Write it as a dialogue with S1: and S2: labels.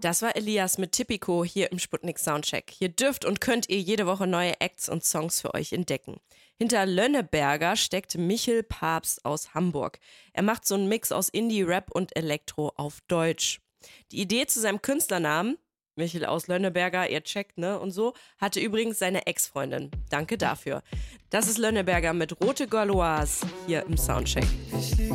S1: Das war Elias mit Tipico hier im Sputnik Soundcheck. Hier dürft und könnt ihr jede Woche neue Acts und Songs für euch entdecken. Hinter Lönneberger steckt Michel Papst aus Hamburg. Er macht so einen Mix aus Indie, Rap und Elektro auf Deutsch. Die Idee zu seinem Künstlernamen, Michel aus Lönneberger, ihr checkt, ne, und so, hatte übrigens seine Ex-Freundin. Danke dafür. Das ist Lönneberger mit Rote Gauloise hier im Soundcheck.